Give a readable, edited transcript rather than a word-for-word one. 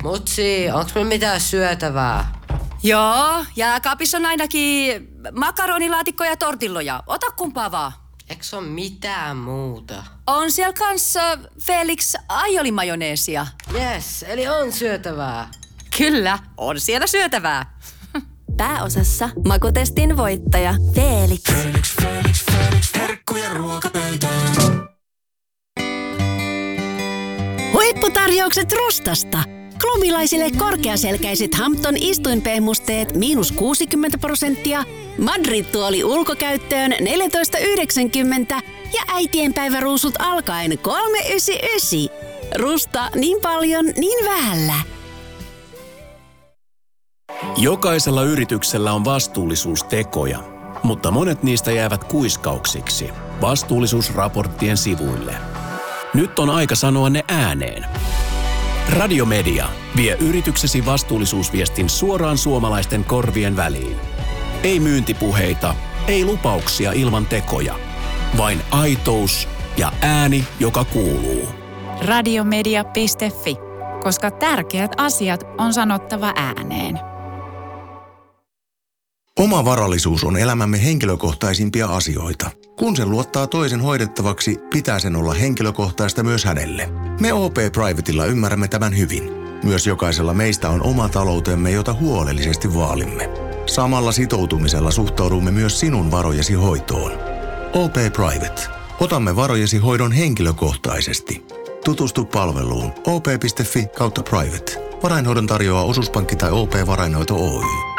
Mutsi, onks meillä mitään syötävää? Joo, jääkaapissa on ainakin makaronilaatikkoja ja tortilloja. Ota kumpaa vaan. Eiks oo mitään muuta? On siellä kanssa Felix aiolimajoneesia. Yes, eli on syötävää. Kyllä, on siellä syötävää. Pääosassa makutestin voittaja Felix. Felix, herkkuja ruokapöytään. Huipputarjoukset Rustasta. Klumilaisille korkeaselkäiset Hampton istuinpehmusteet -60%, Madrid-tuoli ulkokäyttöön 14,90 ja äitienpäiväruusut alkaen 3,99. Rusta niin paljon, niin vähällä. Jokaisella yrityksellä on vastuullisuustekoja, mutta monet niistä jäävät kuiskauksiksi vastuullisuusraporttien sivuille. Nyt on aika sanoa ne ääneen. Radiomedia vie yrityksesi vastuullisuusviestin suoraan suomalaisten korvien väliin. Ei myyntipuheita, ei lupauksia ilman tekoja. Vain aitous ja ääni, joka kuuluu. Radiomedia.fi, koska tärkeät asiat on sanottava ääneen. Oma varallisuus on elämämme henkilökohtaisimpia asioita. Kun sen luottaa toisen hoidettavaksi, pitää sen olla henkilökohtaista myös hänelle. Me OP Privatella ymmärrämme tämän hyvin. Myös jokaisella meistä on oma taloutemme, jota huolellisesti vaalimme. Samalla sitoutumisella suhtaudumme myös sinun varojesi hoitoon. OP Private. Otamme varojesi hoidon henkilökohtaisesti. Tutustu palveluun op.fi/private. Varainhoidon tarjoaa Osuuspankki tai OP Varainhoito Oy.